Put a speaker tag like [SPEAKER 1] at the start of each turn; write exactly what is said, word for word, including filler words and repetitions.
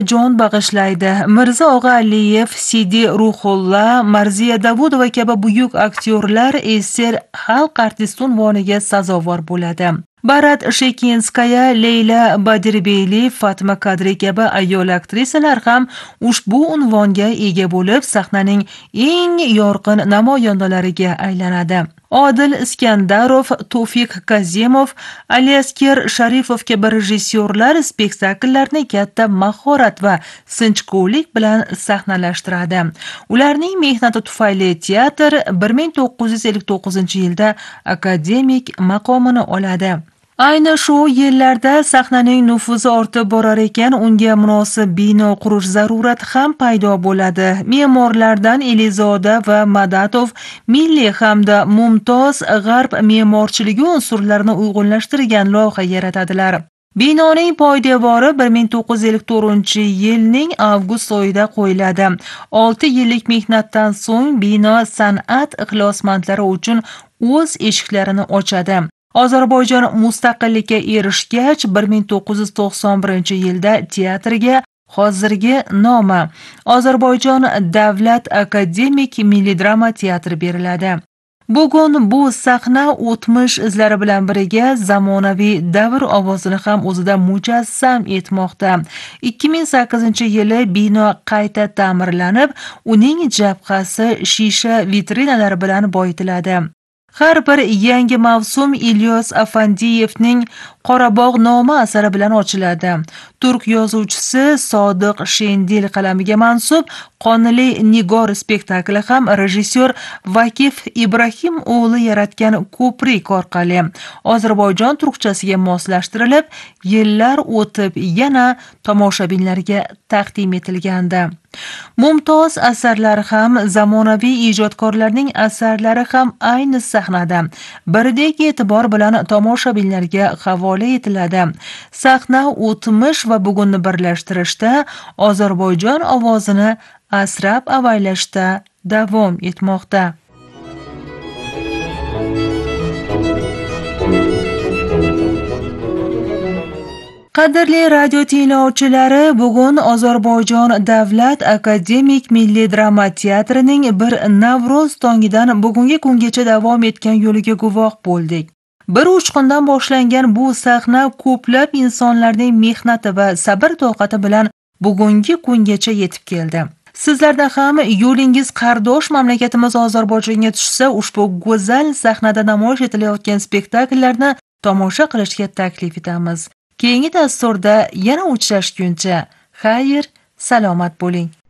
[SPEAKER 1] jon bag'ishlaydi. Mirzo Og'aliyev, Sidi Ruhullo, Marziya Davudova kabi buyuk aktyorlar eser xalq artisti unvoniga sazovor bo'ladi. Barat Shekinskaya, Leyla Badirbeyli, Fatma Kadri kabi ayol aktrisalar ham ushbu unvonga ega bo'lib, sahnaning eng yorqin namoyandalariga aylanadi. Odil Iskandarov, To'fiq Kazimov, Alyaskir Sharifov kabi rejissyorlar spektakllarni katta mahorat va sinchkovlik bilan sahnalashtiradi. Ularning mehnati tufayli teatr bir ming to'qqiz yuz ellik to'qqizinchi yilda akademik maqomini oladi. Ayni shu yillarda sahnaning nufuzi ortib borar ekan, unga munosib bino qurish zarurati ham paydo bo'ladi. Me'morlardan Elizoda va Madatov milliy hamda mumtoz g'arb me'morchiligi unsurlarini uyg'unlashtirgan loyiha yaratadilar. Binoning poydevori bir ming to'qqiz yuz ellik to'rtinchi yilning avgust oyida qo'yiladi. olti yillik mehnatdan so'ng bino san'at ixlosmandlari uchun o'z eshiklarini ochadi. Ozarbayjon mustaqillikka erishgach, bir ming to'qqiz yuz to'qson birinchi yilda teatrga hozirgi nomi Ozarbayjon Davlat akademik milliy drama teatri beriladi. Bugun bu sahna o'tmish izlari bilan birga zamonaviy davr ovozini ham o'zida mujassam etmoqda. ikki ming sakkizinchi yili bino qayta ta'mirlanib, uning jabhasi shisha vitrinalar bilan boyitiladi. Har bir yangi mavsum Ilyos Afandiyevning Qorabog' nomi asari bilan ochiladi. Turk yozuvchisi Sodiq Shendil qalamiga mansub Qonli Nigor spektakli ham rejissyor Vakif Ibrahim o'g'li yaratgan ko'prik orqali Ozarbayjon turkchasiga moslashtirilib, yillar o'tib yana tomoshabinlarga taqdim etilgandi. Mumtoz asarlar ham, zamonaviy ijodkorlarning asarlari ham ayni sahnada birdek e'tibor bilan tomoshabinlarga havola etiladi. Sahna o'tmish va bugunni birlashtirishda, Ozarbayjon ovozini asrab avaylashda davom etmoqda. Qadrli radio tinglovchilari, bugun Ozarbayjon Davlat akademik milliy drama teatrining bir Navro'z tongidan bugungi kungacha davom etgan yo'liga guvoh bo'ldik. Bir uchqundan boshlangan bu sahna ko'plab insonlarning mehnati va sabr-toqati bilan bugungi kungacha yetib keldi. Sizlarda ham yo'lingiz qardosh mamlakatimiz Ozarbayjonga tushsa, ushbu go'zal sahnada namoyish etilayotgan spektakllarni tomosha qilishga taklif etamiz. Keyingi dasturda yana uchrashguncha xayr, salomat bo'ling.